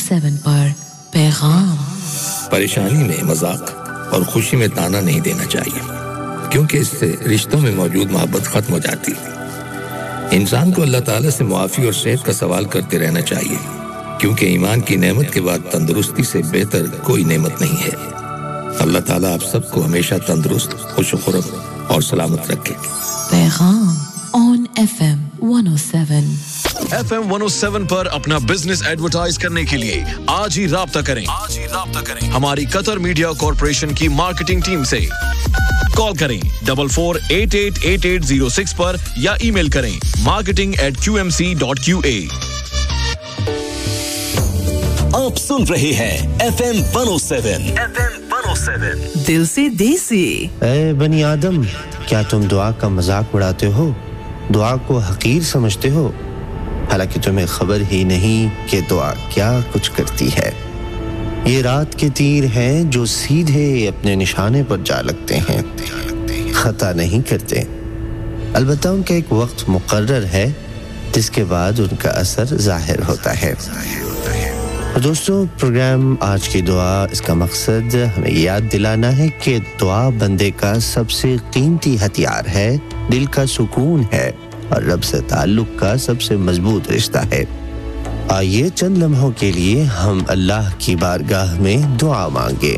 107 पर पैगाम। परेशानी में मजाक और खुशी में ताना नहीं देना चाहिए, क्योंकि इससे रिश्तों में मौजूद मोहब्बत खत्म हो जाती है। इंसान को अल्लाह ताला से मुआफ़ी और सेहत का सवाल करते रहना चाहिए, क्योंकि ईमान की नेमत के बाद तंदुरुस्ती से बेहतर कोई नेमत नहीं है। अल्लाह ताला आप सबको हमेशा तंदुरुस्त, खुश-खुर्रम और सलामत रखे। पैगाम ऑन FM 107। FM 107 पर अपना बिजनेस एडवर्टाइज करने के लिए आज ही राब्ता करें हमारी कतर मीडिया कॉर्पोरेशन की मार्केटिंग टीम से। कॉल करें 44888806 पर या ईमेल करें marketing@qmc.qa। आप सुन रहे हैं FM 107 दिल से देसी। ऐ बनी आदम, क्या तुम दुआ का मजाक उड़ाते हो, दुआ को हकीर समझते हो, हालांकि तुम्हें खबर ही नहीं कि दुआ क्या कुछ करती है। ये रात के तीर हैं जो सीधे अपने निशाने पर जा लगते हैं, खता नहीं करते। अलबत्ता उनका एक वक्त मुकर्रर है जिसके बाद उनका असर जाहिर होता है। और दोस्तों, प्रोग्राम आज की दुआ, इसका मकसद हमें याद दिलाना है कि दुआ बंदे का सबसे कीमती हथियार है, दिल का सुकून है और रब से ताल्लुक का सबसे मजबूत रिश्ता है। आइए चंद लम्हों के लिए हम अल्लाह की बारगाह में दुआ मांगे।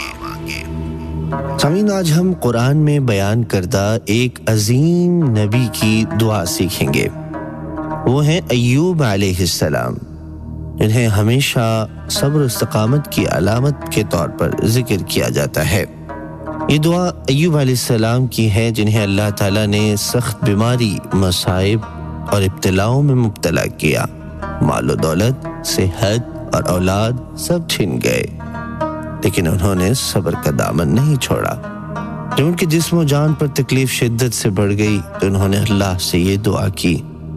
सामीन, आज हम कुरान में बयान करदा एक अजीम नबी की दुआ सीखेंगे। वो हैं अय्यूब अलैहिस्सलाम, जिन्हें हमेशा सब्र और इस्तिकामत की अलामत के तौर पर जिक्र किया जाता है। ये दुआ अय्यूब अलैहिस्सलाम की है, जिन्हें अल्लाह ताला ने सख्त बीमारी, मसाइब और इब्तिलाओं में मुब्तला किया। मालो दौलत, सेहत और औलाद सब छिन गए, लेकिन उन्होंने सब्र का दामन नहीं छोड़ा। जब उनके जिस्म और जान पर तकलीफ शिद्दत से बढ़ गई तो उन्होंने अल्लाह से ये दुआ की,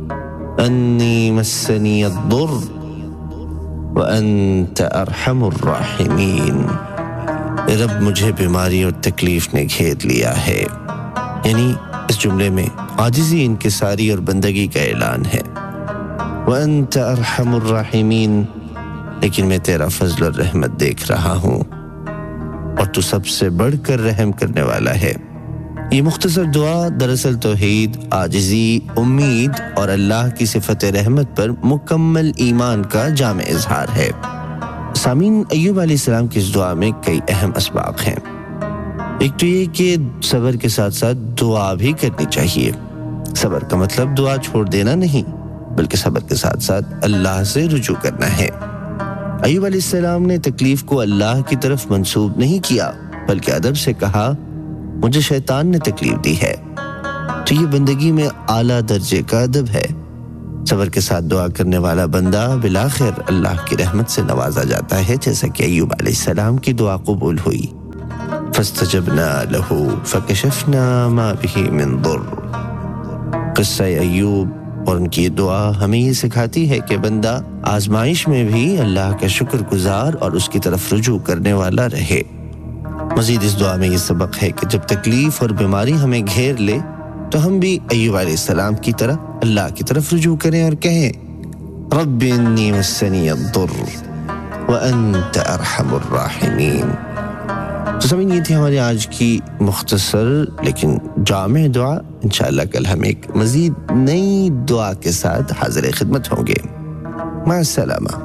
अन्नी मस्सनी अद्दुर व अंत अरहमुर राहिमीन। रब, मुझे बीमारी और तकलीफ ने घेर लिया है। यानी इस जुमले में आजिज़ी, इंकिसारी और बंदगी का ऐलान है। व अंत अरहमुर राहिमीन, लेकिन मैं तेरा फजल और रहमत देख रहा हूँ और तू सबसे बढ़कर रहम करने वाला है। ये मुख्तसर दुआ दरअसल तौहीद, आजिज़ी, उम्मीद और अल्लाह की सिफत रहमत पर मुकम्मल ईमान का जामे इजहार है। सामीन, अय्यूब अलैहिस्सलाम की इस दुआ में कई अहम असबाब हैं। एक तो ये कि सब्र के साथ साथ दुआ भी करनी चाहिए। सब्र का मतलब दुआ छोड़ देना नहीं, बल्कि सब्र के साथ साथ अल्लाह से रुजू करना है। अय्यूब अलैहिस्सलाम ने तकलीफ को अल्लाह की तरफ मंसूब नहीं किया, बल्कि अदब से कहा, मुझे शैतान ने तकलीफ दी है। तो ये बंदगी में आला दर्जे का अदब है। सब्र के साथ दुआ करने वाला बंदा बिलाखिर अल्लाह की रहमत से नवाजा जाता है, जैसा कि अय्यूब अलैहिस्सलाम की दुआ कबूल हुई। फस्तजबना लहू फकशफना मा बिही मिन दुर्र। क़िस्सा अय्यूब और उनकी दुआ हमें ये सिखाती है कि बंदा आजमाइश में भी अल्लाह का शुक्रगुजार और उसकी तरफ रुजू करने वाला रहे। मजीद इस दुआ में ये सबक है कि जब तकलीफ और बीमारी हमें घेर ले तो हम भी अय्यूब अलैहिस्सलाम की तरह अल्लाह की तरफ रुजू करें और कहें, रब्बी इन्नी मस्सनी अद्दुर्र व अंत अरहमुर राहिमीन। तो समझ, ये थी हमारी आज की मुख्तसर लेकिन जामे दुआ। इंशाअल्लाह कल हम एक मजीद नई दुआ के साथ हाजिर खिदमत होंगे। मा सलामा।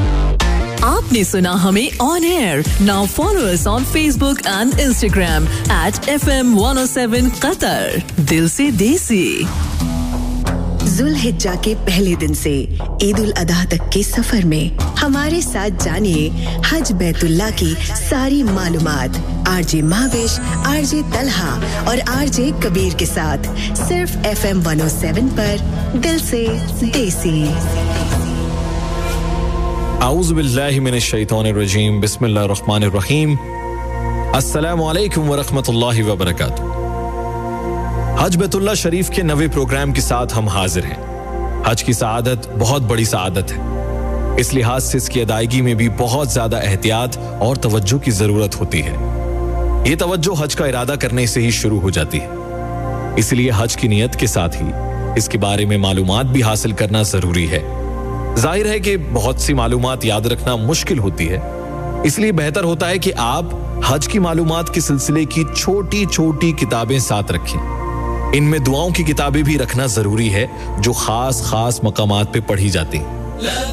आपने सुना हमें on air. Now follow us on Facebook and Instagram @FM 107 Qatar. दिल से देसी। जुल्हिज्जा के पहले दिन से ईद उल अधा तक के सफर में हमारे साथ जानिए हज बैतुल्लाह की सारी मालूमात आरजे महावेश, आरजे तलहा और आरजे कबीर के साथ सिर्फ FM 107 पर दिल से देसी। आऊज़ु बिल्लाहि मिनश शैतानिर रजीम, बिस्मिल्लाहिर रहमानिर रहीम। अस्सलामु अलैकुम व रहमतुल्लाहि व बरकातुहू। हज बैतुल्लाह शरीफ के नवे प्रोग्राम के साथ हम हाजिर हैं। हज की सआदत बहुत बड़ी सआदत है, इस लिहाज से इसकी अदायगी में भी बहुत ज्यादा एहतियात और तवज्जो की जरूरत होती है। ये तवज्जो हज का इरादा करने से ही शुरू हो जाती है, इसलिए हज की नियत के साथ ही इसके बारे में मालूमात भी हासिल करना जरूरी है। ظاہر ہے کہ بہت سی معلومات یاد رکھنا مشکل ہوتی ہے، اس لیے بہتر ہوتا ہے کہ آپ حج کی معلومات کے سلسلے کی چھوٹی چھوٹی کتابیں ساتھ رکھیں۔ ان میں دعاؤں کی کتابیں بھی رکھنا ضروری ہے جو خاص مقامات پہ پڑھی جاتی ہیں۔